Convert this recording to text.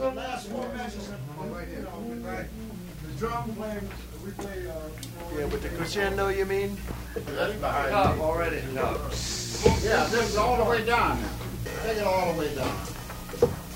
last 4 measures, you know, right. The drum playing, we play. Yeah, with the crescendo, you mean? Ready? No, already. No. Yeah, this is all the way down now. Take it all the way down.